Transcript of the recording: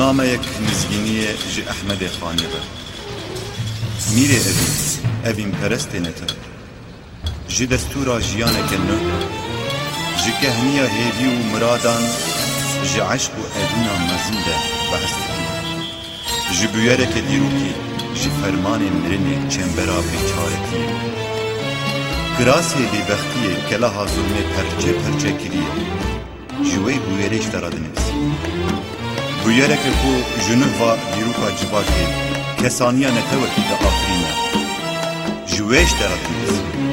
نامەیەک نزگینیە ji Ehmedê Xanê ve. Mîrê evîn perestê netir. Ji destûra jiyaneke nû, ji kehniya hêvî û miradan, ji eşq û edîna mezin de behs dikir. Ji bûyereke dîrokî, ji fermanê mirinê çembera bêçaretiyê. Kirasê bêbextiyê kelaha zulmê perçe perçe kiriye. Ji wê bûyerê ji te re dinivîsî. Bûyereke ku ji nûva dîroka civakê kesaniya netewekî de afirîne. Ji wê ji te re dinivîsî.